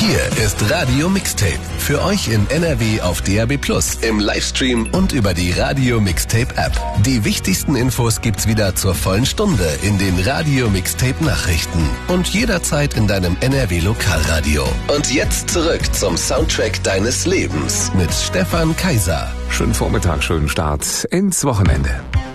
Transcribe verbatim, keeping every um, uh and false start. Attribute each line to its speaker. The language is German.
Speaker 1: Hier ist Radio Mixtape. Für euch in N R W auf D A B plus, im Livestream und über die Radio Mixtape App. Die wichtigsten Infos gibt's wieder zur vollen Stunde in den Radio Mixtape Nachrichten und jederzeit in deinem N R W Lokalradio. Und jetzt zurück zum Soundtrack deines Lebens mit Stefan Kaiser.
Speaker 2: Schönen Vormittag, schönen Start ins Wochenende.